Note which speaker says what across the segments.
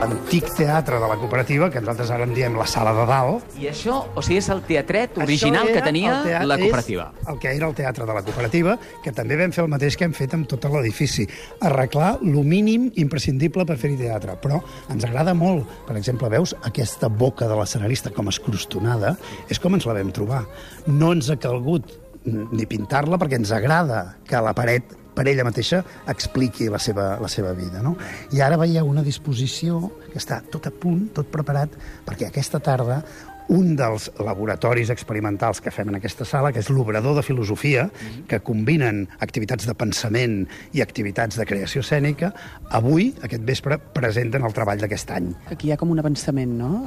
Speaker 1: l'antic teatre de la cooperativa, que nosaltres ara en diem la sala de dalt.
Speaker 2: I això, o sigui, és el teatret original que tenia la cooperativa.
Speaker 1: És el que era el teatre de la cooperativa, que també vam fer el mateix que hem fet amb tot l'edifici. Arreglar lo mínim imprescindible per fer-hi teatre. Però ens agrada molt. Per exemple, veus aquesta boca de l'escenarista com escrostonada? És com ens la vam trobar. No ens ha calgut ni pintar-la perquè ens agrada que la paret per ella mateixa expliqui la seva vida. No? I ara veieu una disposició que està tot a punt, tot preparat, perquè aquesta tarda un dels laboratoris experimentals que fem en aquesta sala, que és l'Obrador de Filosofia, que combinen activitats de pensament i activitats de creació escènica, avui, aquest vespre, presenten el treball d'aquest any.
Speaker 3: Aquí hi ha com un avançament, no?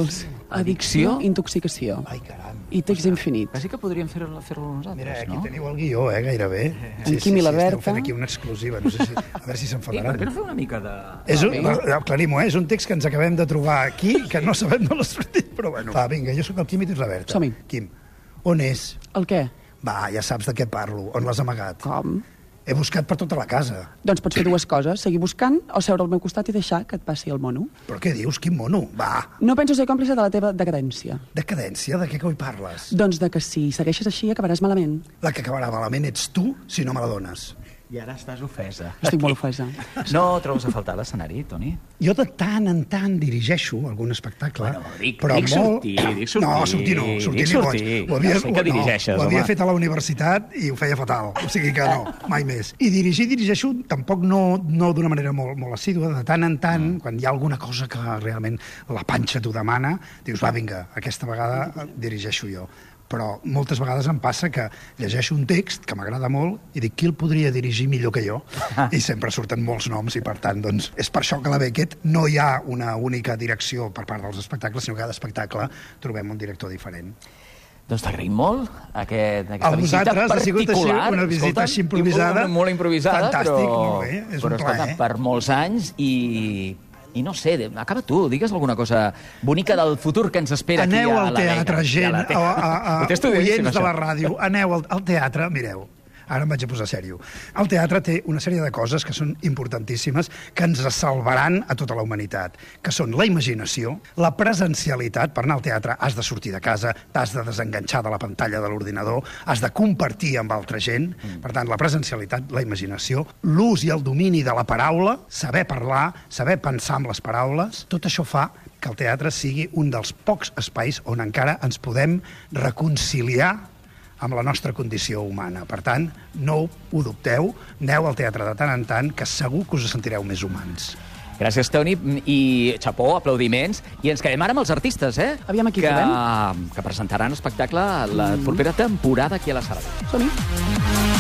Speaker 3: Addicció, intoxicació.
Speaker 1: Ai, caram.
Speaker 3: I text infinit.
Speaker 2: Quasi que podríem fer-lo nosaltres,
Speaker 1: Mira, aquí
Speaker 2: no?
Speaker 1: teniu el guió, gairebé.
Speaker 3: En Quim i la Berta.
Speaker 1: Esteu fent aquí una exclusiva, no sé si, a veure si
Speaker 2: I per
Speaker 1: s'enfadaran.
Speaker 2: què no fer una mica de...
Speaker 1: Aclarim-ho, és un text que ens acabem de trobar aquí, que no sabem d'on l'ha sortit, però bueno. Va, vinga, jo sóc el Quim i tu ets la Berta.
Speaker 3: Som-hi.
Speaker 1: Quim, on és?
Speaker 3: El què?
Speaker 1: Va, ja saps de què parlo, on l'has amagat.
Speaker 3: Com?
Speaker 1: He buscat per tota la casa.
Speaker 3: Doncs pots fer dues coses, seguir buscant o seure al meu costat i deixar que et passi el mono.
Speaker 1: Però què dius? Quin mono? Va.
Speaker 3: No penso ser còmplice de la teva decadència.
Speaker 1: Decadència? De què coi parles?
Speaker 3: Doncs de que si segueixes així acabaràs malament.
Speaker 1: La que acabarà malament ets tu si no me la dones.
Speaker 2: I ara estàs ofesa.
Speaker 3: Estic molt ofesa.
Speaker 2: No trobes a faltar l'escenari, Toni?
Speaker 1: Jo de tant en tant dirigeixo algun espectacle,
Speaker 2: Bueno, dic sortir.
Speaker 1: No, sortir no, sortir ni boig.
Speaker 2: Ja sé que dirigeixes,
Speaker 1: ho havia
Speaker 2: home.
Speaker 1: fet a la universitat i ho feia fatal, o sigui que no, mai més. I dirigeixo tampoc no d'una manera molt assídua, de tant en tant, quan hi ha alguna cosa que realment la panxa t'ho demana, dius, va, vinga, aquesta vegada dirigeixo jo. Però moltes vegades em passa que llegeixo un text que m'agrada molt i dic, qui el podria dirigir millor que jo? I sempre surten molts noms i, per tant, doncs, és per això que a la Beckett no hi ha una única direcció per part dels espectacles, sinó que cada espectacle trobem un director diferent.
Speaker 2: Doncs t'agraïm molt aquesta
Speaker 1: A
Speaker 2: visita
Speaker 1: vosaltres ha sigut així,
Speaker 2: particular.
Speaker 1: una visita així improvisada.
Speaker 2: Molt improvisada,
Speaker 1: Fantàstic,
Speaker 2: però...
Speaker 1: molt bé, és un plaer.
Speaker 2: Escolta, per molts anys i no sé, acaba tu, digues alguna cosa bonica del futur que ens espera aquí a la
Speaker 1: Aneu al teatre,
Speaker 2: Vega.
Speaker 1: gent, oients de la ràdio, aneu al teatre, mireu, ara em vaig a posar sèrio. El teatre té una sèrie de coses que són importantíssimes, que ens salvaran a tota la humanitat, que són la imaginació, la presencialitat. Per anar al teatre has de sortir de casa, t'has de desenganxar de la pantalla de l'ordinador, has de compartir amb altra gent. Per tant, la presencialitat, la imaginació, l'ús i el domini de la paraula, saber parlar, saber pensar amb les paraules, tot això fa que el teatre sigui un dels pocs espais on encara ens podem reconciliar amb la nostra condició humana. Per tant, no ho dubteu, aneu al teatre de tant en tant, que segur que us sentireu més humans.
Speaker 2: Gràcies, Toni, i xapó, aplaudiments. I ens quedem ara amb els artistes,
Speaker 3: Aviam aquí
Speaker 2: que presentaran espectacle la propera temporada aquí a la sala.
Speaker 3: Som-hi.